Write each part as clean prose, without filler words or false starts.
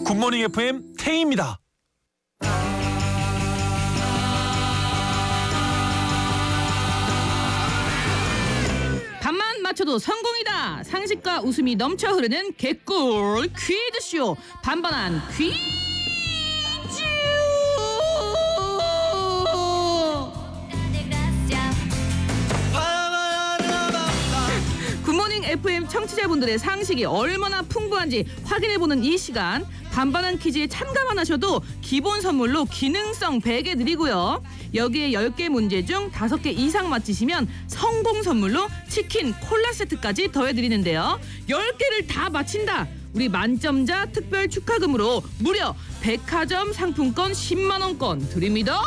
굿모닝 FM 태희입니다. 반만 맞춰도 성공이다. 상식과 웃음이 넘쳐 흐르는 개꿀 퀴즈쇼 반반한 퀴즈. 굿모닝 FM 청취자분들의 상식이 얼마나 풍부한지 확인해보는 이 시간, 반반한 퀴즈에 참가만 하셔도 기본 선물로 기능성 베개 드리고요. 여기에 10개 문제 중 5개 이상 맞히시면 성공 선물로 치킨, 콜라 세트까지 더해드리는데요. 10개를 다 맞힌다! 우리 만점자 특별 축하금으로 무려 백화점 상품권 10만원권 드립니다!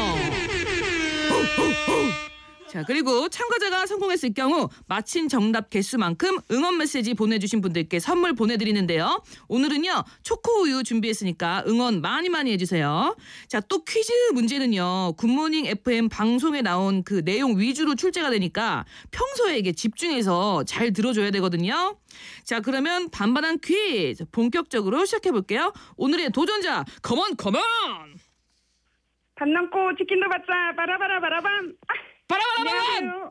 자, 그리고 참가자가 성공했을 경우 맞힌 정답 개수만큼 응원 메시지 보내주신 분들께 선물 보내드리는데요. 오늘은요, 초코우유 준비했으니까 응원 많이 많이 해주세요. 자, 또 퀴즈 문제는요, 굿모닝 FM 방송에 나온 그 내용 위주로 출제가 되니까 평소에 이게 집중해서 잘 들어줘야 되거든요. 자, 그러면 반반한 퀴즈 본격적으로 시작해볼게요. 오늘의 도전자, 컴온! 밥 넘고 치킨도 받자. 바라바라 바라밤. 바라바라바람!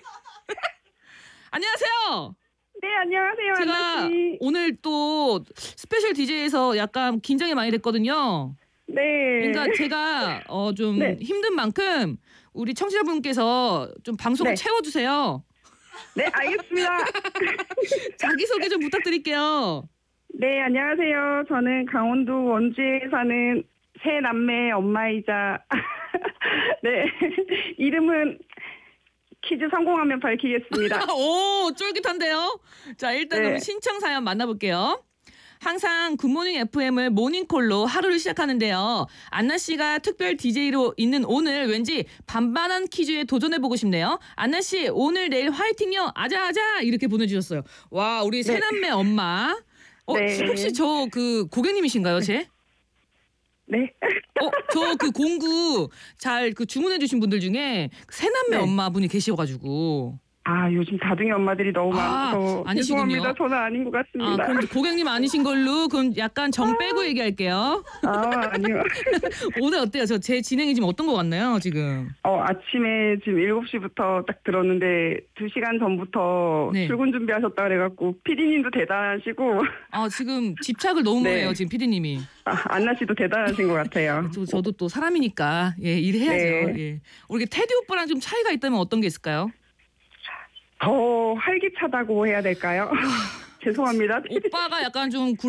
안녕하세요. 네, 안녕하세요. 제가 안나씨. 오늘 또 스페셜 DJ에서 약간 긴장이 많이 됐거든요. 네. 그러니까 제가 좀 네. 힘든 만큼 우리 청취자분께서 좀 방송을 네. 채워주세요. 네, 알겠습니다. 자기소개 좀 부탁드릴게요. 네, 안녕하세요. 저는 강원도 원주에 사는 세 남매 엄마이자 네, 이름은 퀴즈 성공하면 밝히겠습니다. 오, 쫄깃한데요? 자, 일단 네. 그럼 신청 사연 만나볼게요. 항상 굿모닝 FM을 모닝콜로 하루를 시작하는데요. 안나 씨가 특별 DJ로 있는 오늘 왠지 반반한 퀴즈에 도전해보고 싶네요. 안나 씨, 오늘 내일 화이팅요. 아자아자 이렇게 보내주셨어요. 와, 우리 네. 새남매 엄마. 네. 혹시 저 그 고객님이신가요, 제? 네. 저 그 공구 잘 그 주문해주신 분들 중에 새남매 네. 엄마분이 계셔가지고. 아, 요즘 다둥이 엄마들이 너무 아, 많아서 아니시군요. 죄송합니다. 저는 아닌 것 아, 같습니다. 그럼 고객님 아니신 걸로 그럼 약간 정 빼고 얘기할게요. 아니요. 오늘 어때요? 저 제 진행이 지금 어떤 것 같나요, 지금? 아침에 지금 7시부터 딱 들었는데 2시간 전부터 네. 출근 준비하셨다 그래갖고 피디님도 대단하시고 지금 집착을 너무 네. 해요, 지금 피디님이. 안나 씨도 대단하신 것 같아요. 저도 또 사람이니까 일해야죠. 네. 예. 우리 테디 오빠랑 좀 차이가 있다면 어떤 게 있을까요? 더 활기차다고 해야 될까요? 죄송합니다. 오빠가 약간 좀